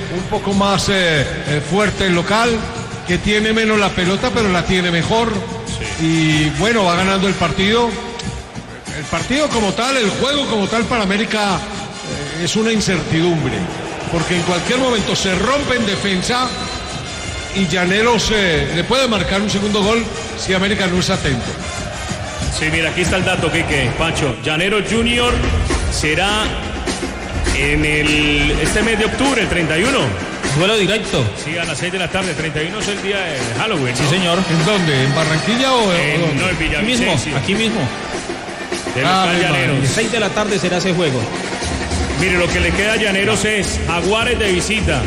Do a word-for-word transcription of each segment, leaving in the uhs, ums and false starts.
un poco más eh, eh, fuerte el local, que tiene menos la pelota, pero la tiene mejor. Sí. Y bueno, va ganando el partido. El partido como tal, el juego como tal para América eh, es una incertidumbre, porque en cualquier momento se rompe en defensa y Llaneros eh, le puede marcar un segundo gol si América no es atento. Sí, mira, aquí está el dato, Quique, Pacho. Llaneros Junior será en el este mes de octubre, el treinta y uno. Duelo directo. Sí, a las seis de la tarde. treinta y uno es el día de Halloween, ¿no? Sí, señor. ¿En dónde? ¿En Barranquilla o en, dónde? No, en Villavicencio. Aquí mismo, aquí mismo. De ah, local Llaneros. A seis de la tarde será ese juego. Mire, lo que le queda a Llaneros es Jaguares de visita.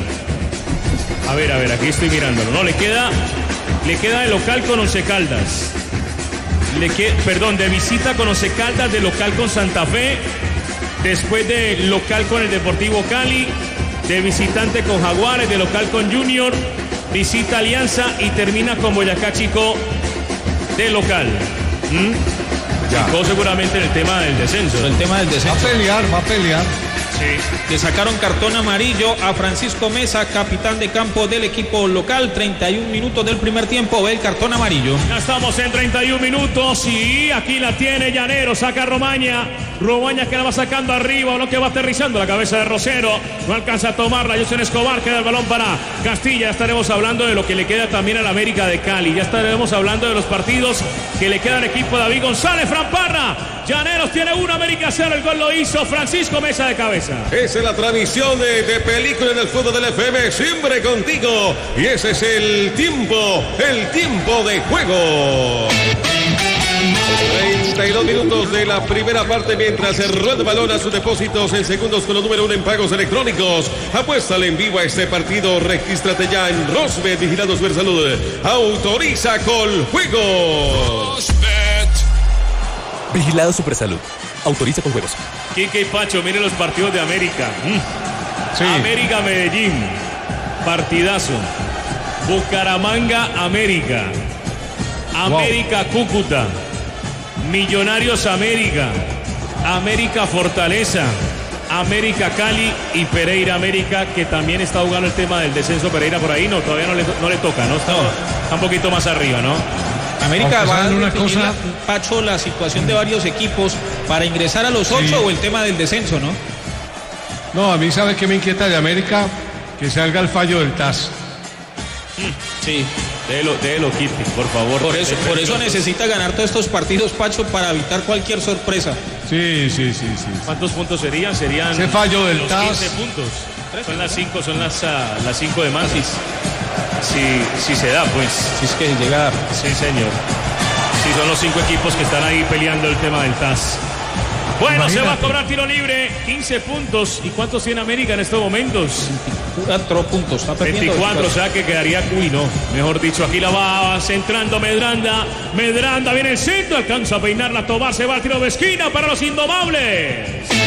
A ver, a ver, aquí estoy mirándolo. No, le queda, le queda de local con Once Caldas. Le que, perdón, de visita con Once Caldas, de local con Santa Fe, después de local con el Deportivo Cali, de visitante con Jaguares, de local con Junior, visita Alianza y termina con Boyacá Chico de local. ¿Mm? Chico seguramente en el tema del descenso. El tema del descenso. Va a pelear, va a pelear. Sí. Le sacaron cartón amarillo a Francisco Mesa, capitán de campo del equipo local. treinta y un minutos del primer tiempo, ve el cartón amarillo. Ya estamos en treinta y un minutos y aquí la tiene Llaneros, saca Romaña. Romaña que la va sacando arriba, lo que va aterrizando la cabeza de Rosero. No alcanza a tomarla, José Escobar, queda el balón para Castilla. Ya estaremos hablando de lo que le queda también al América de Cali. Ya estaremos hablando de los partidos que le queda al equipo de David González. Fran Parra, Llaneros tiene uno, América cero. El gol lo hizo Francisco Mesa de cabeza. Esa es la transmisión de, de película en el fútbol del F M, siempre contigo. Y ese es el tiempo, el tiempo de juego. treinta y dos minutos de la primera parte mientras se rueda el balón a sus depósitos en segundos con los número uno en pagos electrónicos. Apuéstale en vivo a este partido. Regístrate ya en Rosbet, vigilando su salud. Autoriza con juego. Vigilado Supersalud. Autoriza con juegos. Quique y Pacho, miren los partidos de América. Mm. Sí. América Medellín. Partidazo. Bucaramanga América. América wow. Cúcuta. Millonarios América. América Fortaleza. América Cali y Pereira América, que también está jugando el tema del descenso. Pereira por ahí, no, todavía no le, no le toca, ¿no? Está, no. está un poquito más arriba, ¿no? América va a una cosa, Pacho, la situación de varios equipos para ingresar a los ocho sí. o el tema del descenso, ¿no? No, a mí sabe que me inquieta de América, que salga el fallo del T A S. Sí. Déjelo, déjelo, Kitty, por favor. Por eso, por eso necesita ganar todos estos partidos, Pacho, para evitar cualquier sorpresa. Sí, sí, sí, sí. ¿Cuántos puntos serían? Serían ese fallo del T A S. quince puntos. Son las cinco, son las, uh, las cinco de Mansis. Si, si se da, pues. Si es que llega a dar. Sí, señor. Sí, son los cinco equipos que están ahí peleando el tema del T A S. Bueno, imagínate. Se va a cobrar tiro libre, quince puntos. ¿Y cuántos tiene América en estos momentos? veinticuatro puntos, está perdiendo. veinticuatro, o sea que quedaría Cuino. Mejor dicho, aquí la va centrando Medranda. Medranda viene el centro, alcanza a peinarla, Tobar, se va al tiro de esquina para los indomables.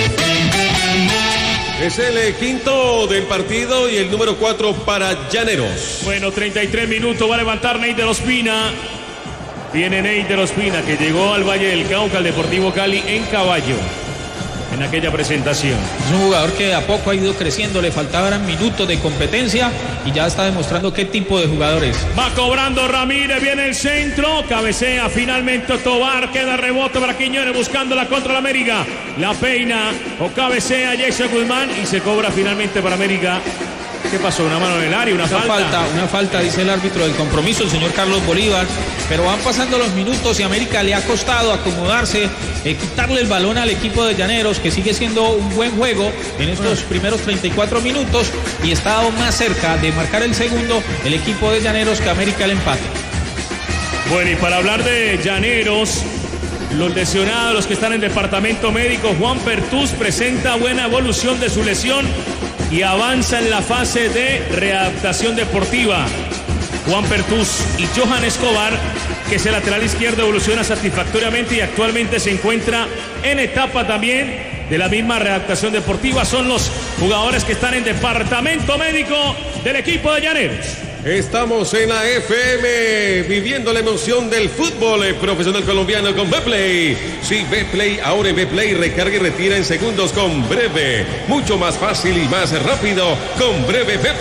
Es el eh, quinto del partido y el número cuatro para Llaneros. Bueno, treinta y tres minutos, va a levantar Ney de Ospina. Viene Ney de Ospina, que llegó al Valle del Cauca, al Deportivo Cali, en caballo, en aquella presentación. Es un jugador que de a poco ha ido creciendo, le faltaban minutos de competencia y ya está demostrando qué tipo de jugador es. Va cobrando Ramírez, viene el centro, cabecea finalmente Tobar, queda rebote para Quiñones buscándola contra la América. La peina o cabecea Jason Guzmán y se cobra finalmente para América. ¿Qué pasó? ¿Una mano en el área? ¿Una, una falta? falta? Una falta, dice el árbitro del compromiso, el señor Carlos Bolívar. Pero van pasando los minutos y América le ha costado acomodarse, eh, quitarle el balón al equipo de Llaneros, que sigue siendo un buen juego en estos primeros treinta y cuatro minutos y está más cerca de marcar el segundo el equipo de Llaneros que América el empate. Bueno, y para hablar de Llaneros, los lesionados, los que están en departamento médico, Juan Pertús presenta buena evolución de su lesión y avanza en la fase de readaptación deportiva. Juan Pertús y Johan Escobar, que es el lateral izquierdo, evoluciona satisfactoriamente y actualmente se encuentra en etapa también de la misma readaptación deportiva. Son los jugadores que están en departamento médico del equipo de Llaneros. Estamos en la F M, viviendo la emoción del fútbol profesional colombiano con Betplay. Sí, Betplay, ahora en Betplay recarga y retira en segundos con Breve. Mucho más fácil y más rápido con Breve Betplay.